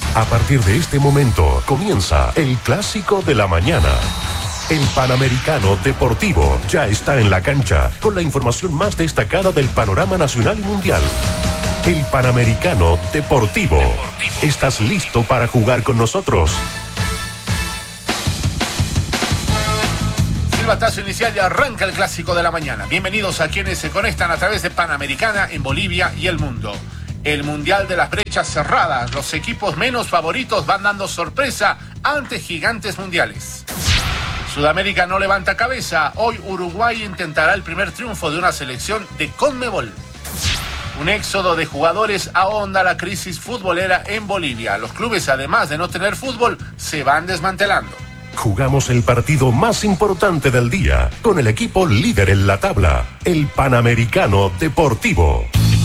A partir de este momento comienza el Clásico de la Mañana. El Panamericano Deportivo ya está en la cancha con la información más destacada del panorama nacional y mundial. El Panamericano Deportivo. ¿Estás listo para jugar con nosotros? Silbatazo inicial y arranca el Clásico de la Mañana. Bienvenidos a quienes se conectan a través de Panamericana en Bolivia y el mundo. El Mundial de las brechas cerradas. Los equipos menos favoritos van dando sorpresa ante gigantes mundiales. Sudamérica no levanta cabeza. Hoy Uruguay intentará el primer triunfo de una selección de Conmebol. Un éxodo de jugadores ahonda la crisis futbolera en Bolivia. Los clubes, además de no tener fútbol, se van desmantelando. Jugamos el partido más importante del día con el equipo líder en la tabla, el Panamericano Deportivo.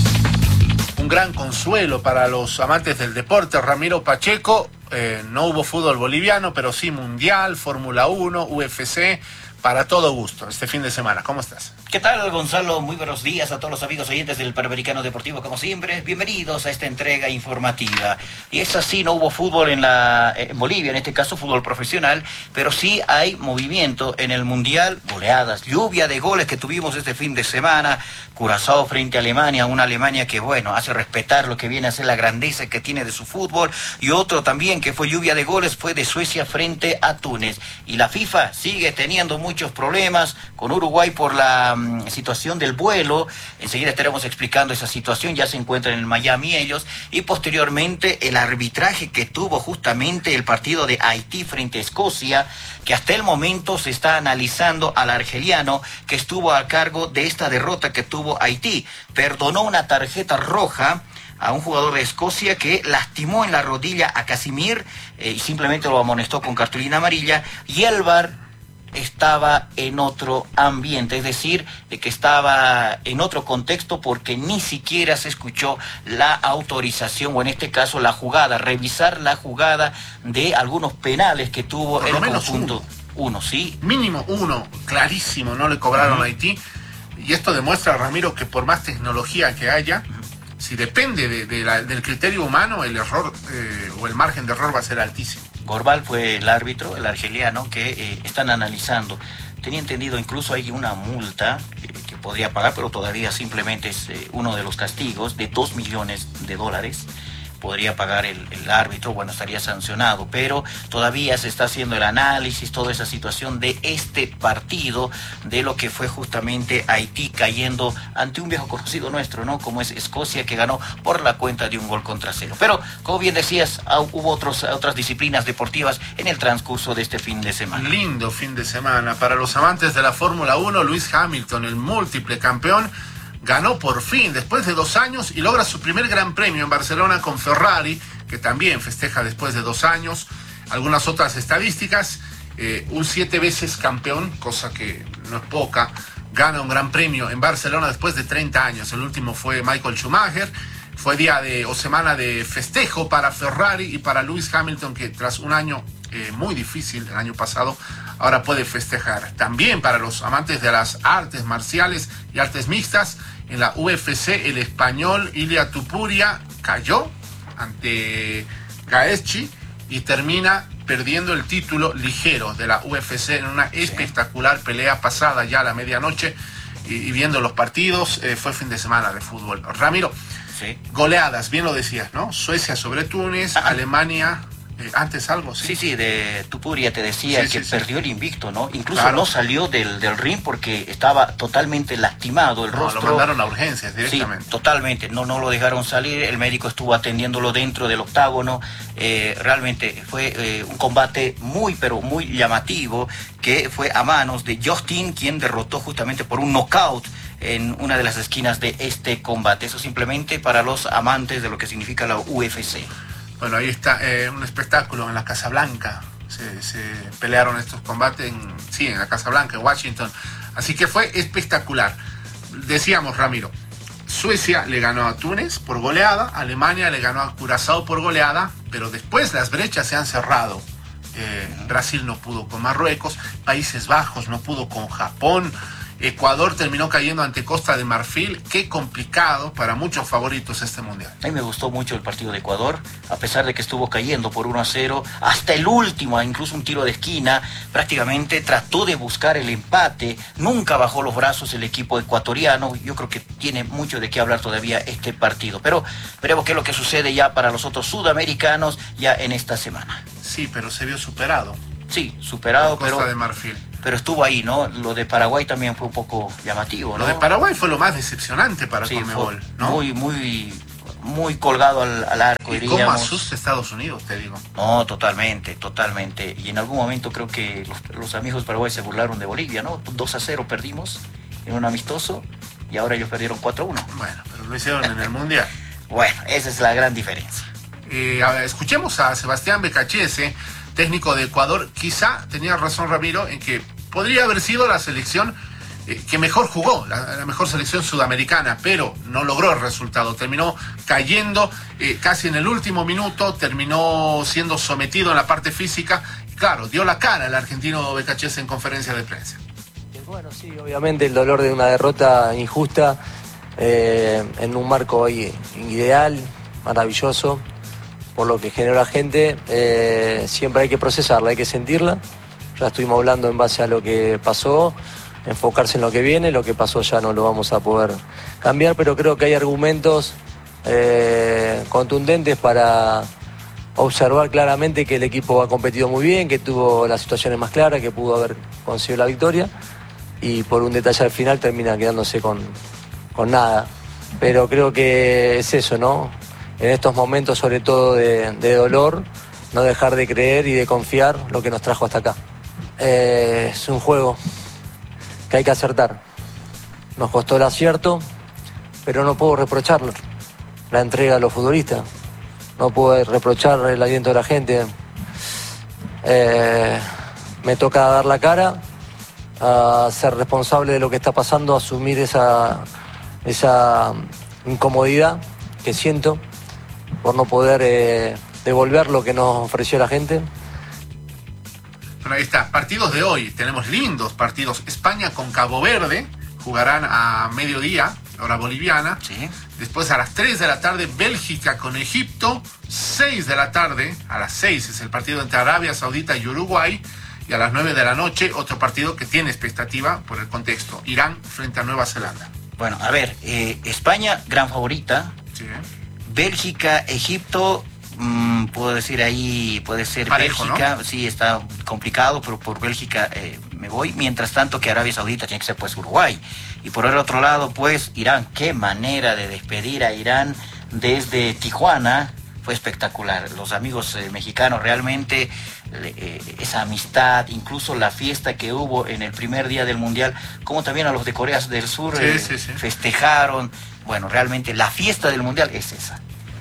Un gran consuelo para los amantes del deporte, Ramiro Pacheco. No hubo fútbol boliviano, pero sí mundial, Fórmula 1, UFC, para todo gusto este fin de semana. ¿Cómo estás? ¿Qué tal, Gonzalo? Muy buenos días a todos los amigos oyentes del Panamericano Deportivo, como siempre. Bienvenidos a esta entrega informativa. Y es así, no hubo fútbol en Bolivia, en este caso fútbol profesional, pero sí hay movimiento en el Mundial, goleadas, lluvia de goles que tuvimos este fin de semana. Curazao frente a Alemania, una Alemania que, bueno, hace respetar lo que viene a ser la grandeza que tiene de su fútbol. Y otro también que fue lluvia de goles fue de Suecia frente a Túnez. Y la FIFA sigue teniendo muchos problemas con Uruguay por la situación del vuelo. Enseguida estaremos explicando esa situación. Ya se encuentran en Miami ellos. Y posteriormente el arbitraje que tuvo justamente el partido de Haití frente a Escocia, que hasta el momento se está analizando al argeliano que estuvo a cargo de esta derrota que tuvo Haití. Perdonó una tarjeta roja a un jugador de Escocia que lastimó en la rodilla a Casimir y simplemente lo amonestó con cartulina amarilla, y el VAR estaba en otro ambiente, es decir, de que estaba en otro contexto porque ni siquiera se escuchó la autorización, o en este caso la jugada, revisar la jugada de algunos penales que tuvo el conjunto. Uno, ¿sí? Mínimo uno, clarísimo, no le cobraron a Haití. Y esto demuestra, Ramiro, que por más tecnología que haya, si depende del criterio humano, el error o el margen de error va a ser altísimo. Gorbal fue el árbitro, el argeliano, que están analizando. Tenía entendido, incluso hay una multa que podría pagar, pero todavía simplemente es uno de los castigos de $2 millones. Podría pagar el árbitro, bueno, estaría sancionado, pero todavía se está haciendo el análisis, toda esa situación de este partido, de lo que fue justamente Haití cayendo ante un viejo conocido nuestro, ¿no? Como es Escocia, que ganó por la cuenta de 1-0. Pero, como bien decías, hubo otras disciplinas deportivas en el transcurso de este fin de semana. Lindo fin de semana. Para los amantes de la Fórmula 1, Lewis Hamilton, el múltiple campeón, ganó por fin, después de 2 años, y logra su primer gran premio en Barcelona con Ferrari, que también festeja después de 2 años. Algunas otras estadísticas, un 7 veces campeón, cosa que no es poca, gana un gran premio en Barcelona después de 30 años. El último fue Michael Schumacher. Fue día o semana de festejo para Ferrari y para Lewis Hamilton, que tras un año muy difícil el año pasado, ahora puede festejar. También para los amantes de las artes marciales y artes mixtas, en la UFC el español Ilia Topuria cayó ante Gaethje y termina perdiendo el título ligero de la UFC en una espectacular pelea pasada ya a la medianoche, y viendo los partidos. Fue fin de semana de fútbol. Ramiro, sí. Goleadas, bien lo decías, ¿no? Suecia sobre Túnez, Alemania... antes algo, ¿sí? Sí, de Tupuria te decía que perdió el invicto, ¿no? Incluso claro, no salió del ring porque estaba totalmente lastimado el rostro. Lo mandaron a urgencias directamente. Sí, totalmente, no lo dejaron salir, el médico estuvo atendiéndolo dentro del octágono. Realmente fue un combate pero muy llamativo, que fue a manos de Justin, quien derrotó justamente por un knockout en una de las esquinas de este combate. Eso simplemente para los amantes de lo que significa la UFC. Bueno, ahí está un espectáculo en la Casa Blanca. Se pelearon estos combates en la Casa Blanca, en Washington. Así que fue espectacular. Decíamos, Ramiro, Suecia le ganó a Túnez por goleada, Alemania le ganó a Curazao por goleada, pero después las brechas se han cerrado. Brasil no pudo con Marruecos, Países Bajos no pudo con Japón, Ecuador terminó cayendo ante Costa de Marfil. Qué complicado para muchos favoritos este mundial. A mí me gustó mucho el partido de Ecuador, a pesar de que estuvo cayendo por 1-0, hasta el último, incluso un tiro de esquina, prácticamente trató de buscar el empate, nunca bajó los brazos el equipo ecuatoriano. Yo creo que tiene mucho de qué hablar todavía este partido, pero veremos qué es lo que sucede ya para los otros sudamericanos ya en esta semana. Sí, pero se vio superado. Sí, superado, Costa de Marfil. Pero estuvo ahí, ¿no? Lo de Paraguay también fue un poco llamativo, ¿no? Lo de Paraguay fue lo más decepcionante para Conmebol, ¿no? Muy colgado al arco, ¿Y diríamos. cómo asusta Estados Unidos, te digo? No, totalmente. Y en algún momento creo que los amigos de Paraguay se burlaron de Bolivia, ¿no? 2-0 perdimos en un amistoso y ahora ellos perdieron 4-1. Bueno, pero lo hicieron en el Mundial. Bueno, esa es la gran diferencia. Escuchemos a Sebastián Becachese, técnico de Ecuador. Quizá tenía razón Ramiro en que podría haber sido la selección que mejor jugó, la mejor selección sudamericana, pero no logró el resultado. Terminó cayendo casi en el último minuto, terminó siendo sometido en la parte física. Y claro, dio la cara el argentino Becachese en conferencia de prensa. Bueno, sí, obviamente el dolor de una derrota injusta en un marco ideal, maravilloso, por lo que generó la gente. Siempre hay que procesarla, hay que sentirla. Ya estuvimos hablando en base a lo que pasó, enfocarse en lo que viene. Lo que pasó ya no lo vamos a poder cambiar, pero creo que hay argumentos contundentes para observar claramente que el equipo ha competido muy bien, que tuvo las situaciones más claras, que pudo haber conseguido la victoria, y por un detalle al final termina quedándose con nada. Pero creo que es eso, ¿no? En estos momentos, sobre todo de dolor, no dejar de creer y de confiar lo que nos trajo hasta acá. Es un juego que hay que acertar. Nos costó el acierto, pero no puedo reprocharlo. La entrega a los futbolistas. No puedo reprochar el aliento de la gente. Me toca dar la cara, a ser responsable de lo que está pasando, asumir esa incomodidad que siento por no poder devolver lo que nos ofreció la gente. Bueno, ahí está. Partidos de hoy. Tenemos lindos partidos. España con Cabo Verde. Jugarán a mediodía, hora boliviana. Sí. Después a las 3 de la tarde, Bélgica con Egipto. 6 de la tarde, a las 6 es el partido entre Arabia Saudita y Uruguay. Y a las 9 de la noche, otro partido que tiene expectativa por el contexto. Irán frente a Nueva Zelanda. Bueno, a ver, España, gran favorita. Sí. Bélgica, Egipto, puedo decir ahí, puede ser parejo, Bélgica, ¿no? Sí, está complicado, pero por Bélgica me voy. Mientras tanto que Arabia Saudita tiene que ser pues Uruguay. Y por el otro lado, pues Irán, qué manera de despedir a Irán desde Tijuana. Fue espectacular. Los amigos mexicanos realmente, esa amistad, incluso la fiesta que hubo en el primer día del Mundial, como también a los de Corea del Sur sí. festejaron. Bueno, realmente la fiesta del Mundial es esa.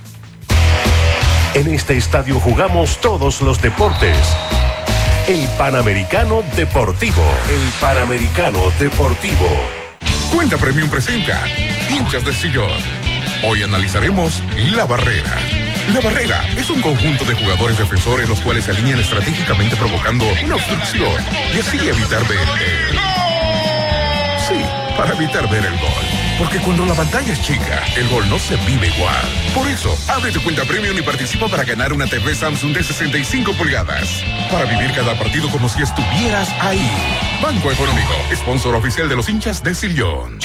En este estadio jugamos todos los deportes. El Panamericano Deportivo. El Panamericano Deportivo. Cuenta Premium presenta Hinchas de Sillón. Hoy analizaremos La Barrera. La Barrera es un conjunto de jugadores defensores los cuales se alinean estratégicamente provocando una obstrucción y así evitar ver Sí, para evitar ver el gol. Porque cuando la pantalla es chica, el gol no se vive igual. Por eso, abre tu cuenta Premium y participa para ganar una TV Samsung de 65 pulgadas. Para vivir cada partido como si estuvieras ahí. Banco Económico, sponsor oficial de los hinchas de Sillón.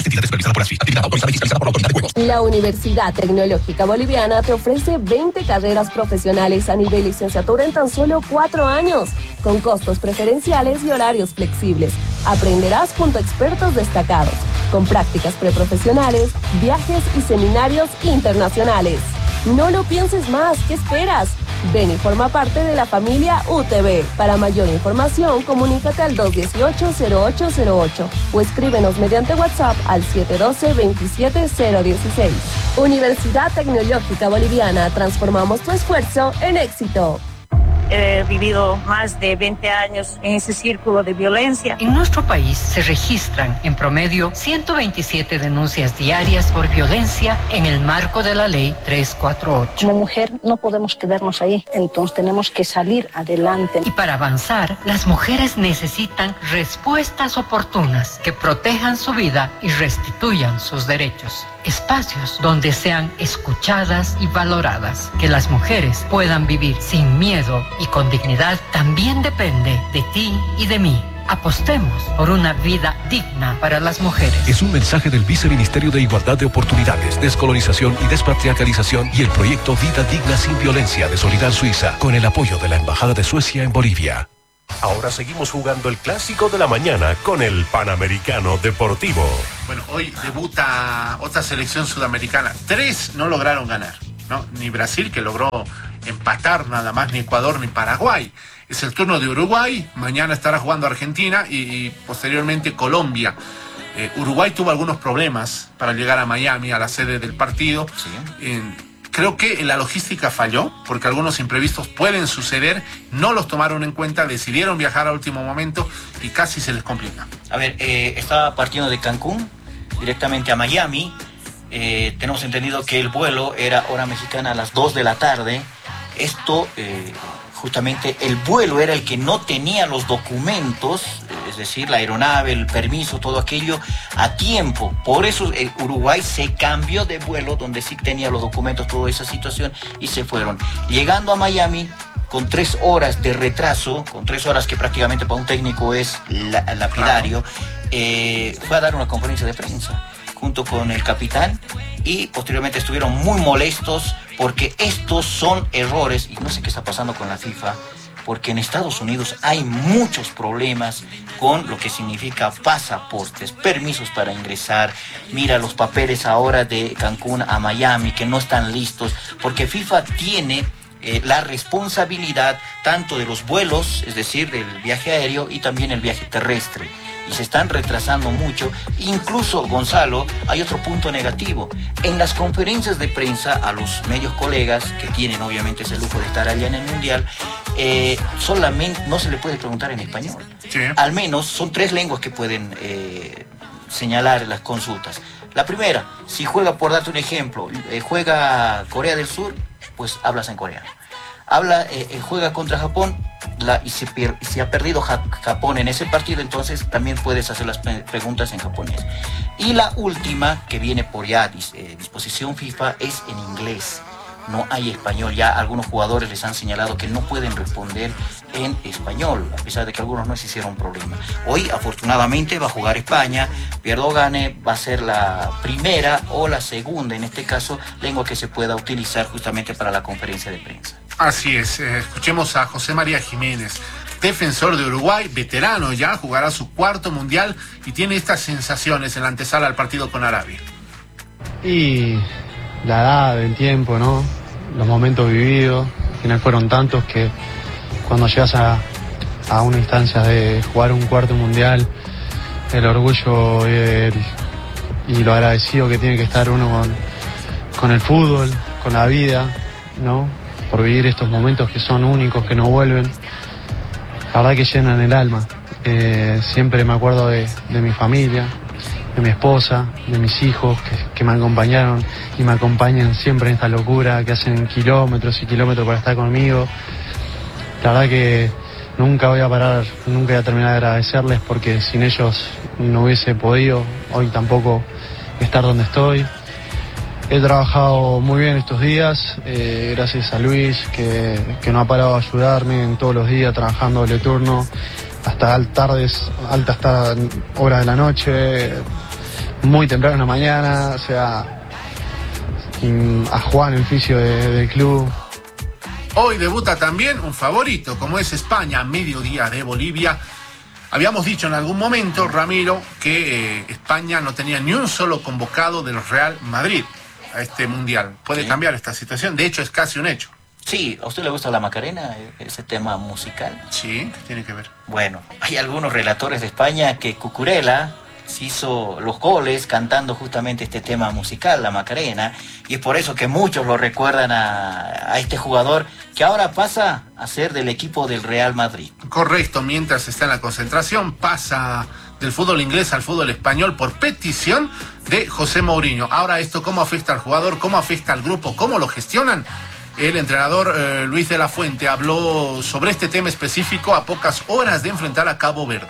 La Universidad Tecnológica Boliviana te ofrece 20 carreras profesionales a nivel licenciatura en tan solo 4 años, con costos preferenciales y horarios flexibles. Aprenderás junto a expertos destacados, con prácticas preprofesionales, viajes y seminarios internacionales. No lo pienses más, ¿qué esperas? Ven y forma parte de la familia UTB. Para mayor información, comunícate al 218-0808 o escríbenos mediante WhatsApp al 712-27016. Universidad Tecnológica Boliviana, transformamos tu esfuerzo en éxito. he vivido más de 20 años en ese círculo de violencia. En nuestro país se registran en promedio 127 denuncias diarias por violencia en el marco de la ley 348. Como mujer no podemos quedarnos ahí, entonces tenemos que salir adelante. Y para avanzar, las mujeres necesitan respuestas oportunas que protejan su vida y restituyan sus derechos. Espacios donde sean escuchadas y valoradas. Que las mujeres puedan vivir sin miedo y con dignidad también depende de ti y de mí. Apostemos por una vida digna para las mujeres. Es un mensaje del Viceministerio de Igualdad de Oportunidades, Descolonización y Despatriarcalización y el proyecto Vida Digna Sin Violencia de Solidar Suiza, con el apoyo de la Embajada de Suecia en Bolivia. Ahora seguimos jugando el clásico de la mañana con el Panamericano Deportivo. Bueno, hoy debuta otra selección sudamericana. 3 no lograron ganar, ¿no? Ni Brasil, que logró empatar nada más, ni Ecuador, ni Paraguay. Es el turno de Uruguay. Mañana estará jugando Argentina y posteriormente Colombia. Uruguay tuvo algunos problemas para llegar a Miami, a la sede del partido. Sí. Creo que la logística falló, porque algunos imprevistos pueden suceder, no los tomaron en cuenta, decidieron viajar a último momento y casi se les complica. A ver, estaba partiendo de Cancún directamente a Miami. Tenemos entendido que el vuelo era hora mexicana a las 2 de la tarde. Esto, justamente, el vuelo era el que no tenía los documentos, es decir, la aeronave, el permiso, todo aquello a tiempo. Por eso Uruguay se cambió de vuelo donde sí tenía los documentos, toda esa situación, y se fueron. Llegando a Miami con 3 horas de retraso, con 3 horas que prácticamente para un técnico es lapidario, fue a dar una conferencia de prensa junto con el capitán y posteriormente estuvieron muy molestos porque estos son errores y no sé qué está pasando con la FIFA, porque en Estados Unidos hay muchos problemas con lo que significa pasaportes, permisos para ingresar. Mira los papeles ahora de Cancún a Miami que no están listos, porque FIFA tiene la responsabilidad tanto de los vuelos, es decir, del viaje aéreo y también el viaje terrestre. Y se están retrasando mucho. Incluso, Gonzalo, hay otro punto negativo. En las conferencias de prensa, a los medios colegas, que tienen obviamente ese lujo de estar allá en el Mundial, solamente no se le puede preguntar en español. Sí. Al menos son 3 lenguas que pueden señalar las consultas. La primera, si juega, por darte un ejemplo, juega Corea del Sur, pues hablas en coreano. Juega contra Japón y si ha perdido Japón en ese partido, entonces también puedes hacer las preguntas en japonés. Y la última, que viene por ya disposición FIFA, es en inglés. No hay español. Ya algunos jugadores les han señalado que no pueden responder en español, a pesar de que algunos no se hicieron problema. Hoy, afortunadamente, va a jugar España. Pierda o gane, va a ser la primera o la segunda, en este caso, lengua que se pueda utilizar justamente para la conferencia de prensa. Así es, escuchemos a José María Jiménez, defensor de Uruguay, veterano ya, jugará su 4º mundial y tiene estas sensaciones en la antesala al partido con Arabia. Y la edad, el tiempo, ¿no? Los momentos vividos, al final fueron tantos que cuando llegas a una instancia de jugar un 4º mundial, el orgullo y lo agradecido que tiene que estar uno con el fútbol, con la vida, ¿no? Por vivir estos momentos que son únicos, que no vuelven, la verdad que llenan el alma. Siempre me acuerdo de mi familia, de mi esposa, de mis hijos que me acompañaron y me acompañan siempre en esta locura, que hacen kilómetros y kilómetros para estar conmigo. La verdad que nunca voy a parar, nunca voy a terminar de agradecerles, porque sin ellos no hubiese podido hoy tampoco estar donde estoy. He trabajado muy bien estos días, gracias a Luis, que no ha parado de ayudarme en todos los días, trabajando doble turno, hasta altas horas de la noche, muy temprano en la mañana, o sea, a Juan, el fisio del club. Hoy debuta también un favorito, como es España, mediodía de Bolivia. Habíamos dicho en algún momento, Ramiro, que España no tenía ni un solo convocado del Real Madrid a este mundial. ¿Puede cambiar esta situación? De hecho, es casi un hecho. Sí, ¿a usted le gusta la Macarena, ese tema musical? Sí, ¿qué tiene que ver? Bueno, hay algunos relatores de España que Cucurella se hizo los goles cantando justamente este tema musical, la Macarena, y es por eso que muchos lo recuerdan a este jugador que ahora pasa a ser del equipo del Real Madrid. Correcto, mientras está en la concentración, pasa del fútbol inglés al fútbol español por petición de José Mourinho. Ahora, ¿esto cómo afecta al jugador? ¿Cómo afecta al grupo? ¿Cómo lo gestionan? El entrenador Luis de la Fuente habló sobre este tema específico a pocas horas de enfrentar a Cabo Verde.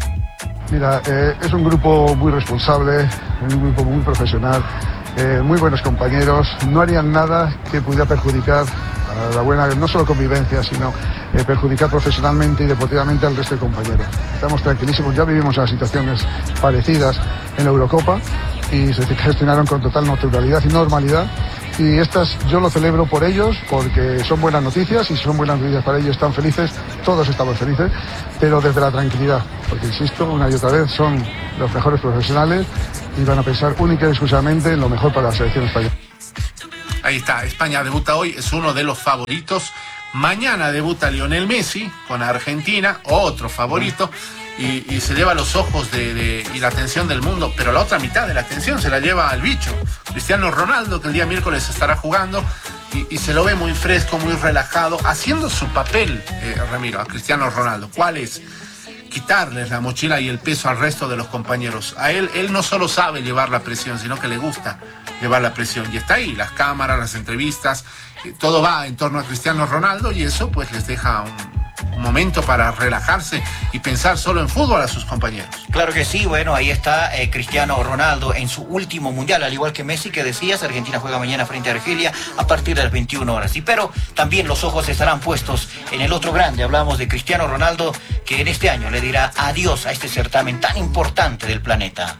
Mira, es un grupo muy responsable, un grupo muy profesional, muy buenos compañeros. No harían nada que pudiera perjudicar a la buena, no solo convivencia, sino perjudicar profesionalmente y deportivamente al resto de compañeros. Estamos tranquilísimos, ya vivimos las situaciones parecidas en la Eurocopa y se gestionaron con total naturalidad y normalidad. Y estas yo lo celebro por ellos, porque son buenas noticias, y si son buenas noticias para ellos están felices, todos estamos felices, pero desde la tranquilidad, porque insisto, una y otra vez, son los mejores profesionales y van a pensar única y exclusivamente en lo mejor para la selección española. Ahí está, España debuta hoy, es uno de los favoritos. Mañana debuta Lionel Messi con Argentina, otro favorito, y se lleva los ojos y la atención del mundo, pero la otra mitad de la atención se la lleva al bicho, Cristiano Ronaldo, que el día miércoles estará jugando, y se lo ve muy fresco, muy relajado, haciendo su papel, Ramiro, a Cristiano Ronaldo. ¿Cuál es? Quitarles la mochila y el peso al resto de los compañeros. A él no solo sabe llevar la presión, sino que le gusta llevar la presión. Y está ahí, las cámaras, las entrevistas, todo va en torno a Cristiano Ronaldo, y eso pues les deja un momento para relajarse y pensar solo en fútbol a sus compañeros. Claro que sí, bueno, ahí está Cristiano Ronaldo en su último mundial, al igual que Messi, que decías. Argentina juega mañana frente a Argelia a partir de las 21 horas. Pero también los ojos estarán puestos en el otro grande. Hablamos de Cristiano Ronaldo, que en este año le dirá adiós a este certamen tan importante del planeta.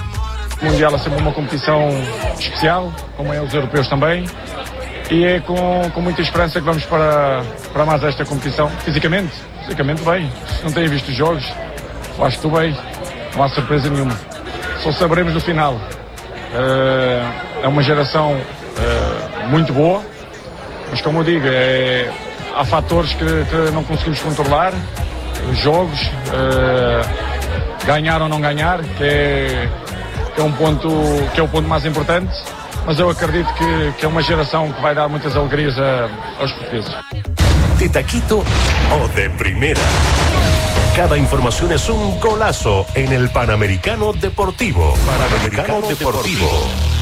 O Mundial é sempre uma competição especial, como é os europeus também, e é com muita esperança que vamos para mais esta competição. Fisicamente bem, se não têm visto os jogos, eu acho que estou bem, não há surpresa nenhuma. Só saberemos no final. É uma geração muito boa, mas como eu digo, há fatores que não conseguimos controlar, os jogos, ganhar ou não ganhar, que é um ponto que é o ponto mais importante, mas eu acredito que é uma geração que vai dar muitas alegrias aos portugueses. De taquito o de primera. Cada información es un golazo en el Panamericano Deportivo. Panamericano Deportivo.